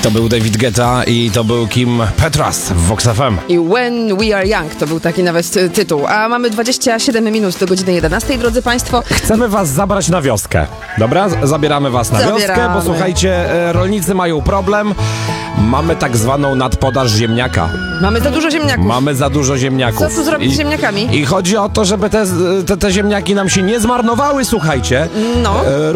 To był David Guetta i to był Kim Petras w Vox FM. I When We Are Young to był taki nawet tytuł. A mamy 27 minut do godziny 11, drodzy Państwo. Chcemy was zabrać na wioskę. Dobra? Zabieramy was na wioskę, bo słuchajcie, rolnicy mają problem. Mamy tak zwaną nadpodaż ziemniaka. Mamy za dużo ziemniaków. Mamy za dużo ziemniaków. Co tu zrobić z ziemniakami? I chodzi o to, żeby te ziemniaki nam się nie zmarnowały, słuchajcie. No.